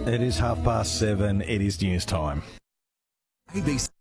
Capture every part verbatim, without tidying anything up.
It is half past seven. It is news time. A B C.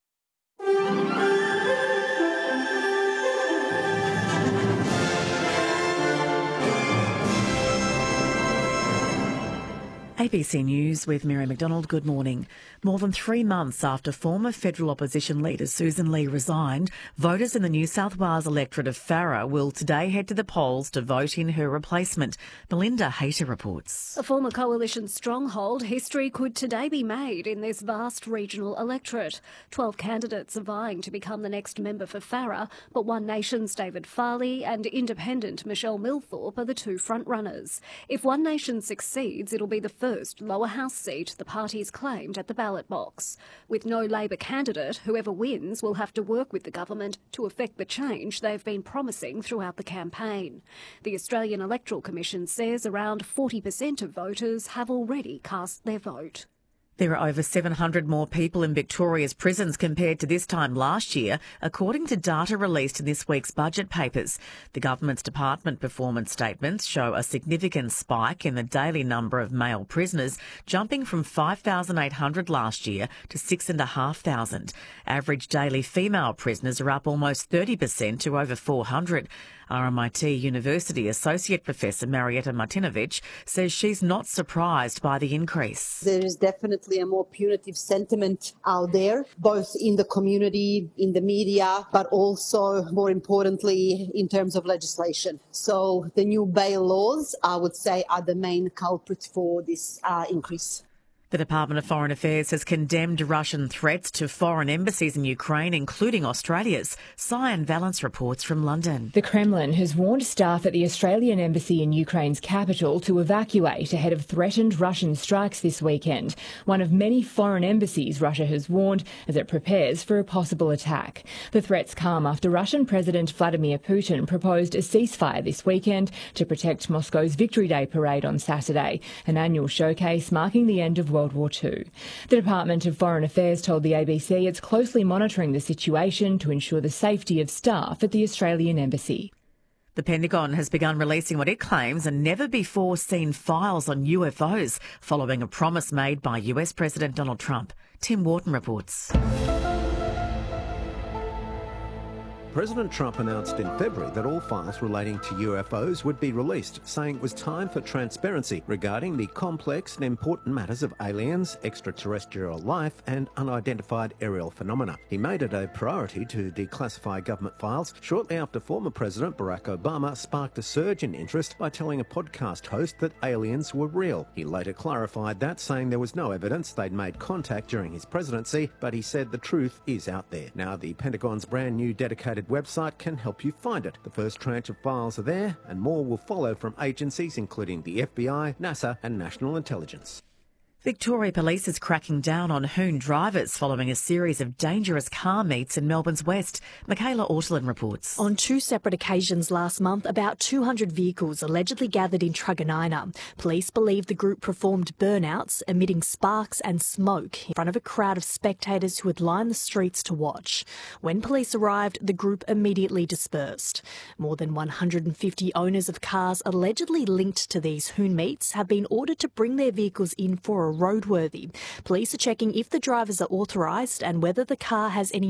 A B C News with Mary McDonald. Good morning. More than three months after former federal opposition leader Susan Lee resigned, voters in the New South Wales electorate of Farrer will today head to the polls to vote in her replacement. Melinda Hayter reports. A former coalition stronghold, history could today be made in this vast regional electorate. Twelve candidates are vying to become the next member for Farrer, but One Nation's David Farley and independent Michelle Milthorpe are the two frontrunners. If One Nation succeeds, it'll be the first lower house seat the party's claimed at the ballot box. With no Labor candidate, whoever wins will have to work with the government to effect the change they've been promising throughout the campaign. The Australian Electoral Commission says around forty percent of voters have already cast their vote. There are over seven hundred more people in Victoria's prisons compared to this time last year, according to data released in this week's budget papers. The government's department performance statements show a significant spike in the daily number of male prisoners, jumping from five thousand eight hundred last year to six thousand five hundred. Average daily female prisoners are up almost thirty percent to over four hundred. R M I T University Associate Professor Marietta Martinovic says she's not surprised by the increase. There is definitely a more punitive sentiment out there, both in the community, in the media, but also, more importantly, in terms of legislation. So the new bail laws, I would say, are the main culprit for this uh, increase. The Department of Foreign Affairs has condemned Russian threats to foreign embassies in Ukraine, including Australia's. Cyan Valance reports from London. The Kremlin has warned staff at the Australian embassy in Ukraine's capital to evacuate ahead of threatened Russian strikes this weekend, one of many foreign embassies Russia has warned as it prepares for a possible attack. The threats come after Russian President Vladimir Putin proposed a ceasefire this weekend to protect Moscow's Victory Day parade on Saturday, an annual showcase marking the end of World World War Two. The Department of Foreign Affairs told the A B C it's closely monitoring the situation to ensure the safety of staff at the Australian Embassy. The Pentagon has begun releasing what it claims are never-before-seen files on U F Os, following a promise made by U S President Donald Trump. Tim Wharton reports. President Trump announced in February that all files relating to U F Os would be released, saying it was time for transparency regarding the complex and important matters of aliens, extraterrestrial life and unidentified aerial phenomena. He made it a priority to declassify government files shortly after former President Barack Obama sparked a surge in interest by telling a podcast host that aliens were real. He later clarified that, saying there was no evidence they'd made contact during his presidency, but he said the truth is out there. Now the Pentagon's brand new dedicated website can help you find it. The first tranche of files are there, and more will follow from agencies including the F B I, NASA and National Intelligence. Victoria Police is cracking down on hoon drivers following a series of dangerous car meets in Melbourne's west. Michaela Ortolin reports. On two separate occasions last month, about two hundred vehicles allegedly gathered in Truganina. Police believe the group performed burnouts, emitting sparks and smoke in front of a crowd of spectators who had lined the streets to watch. When police arrived, the group immediately dispersed. More than one hundred fifty owners of cars allegedly linked to these hoon meets have been ordered to bring their vehicles in for a roadworthy. Police are checking if the drivers are authorised and whether the car has any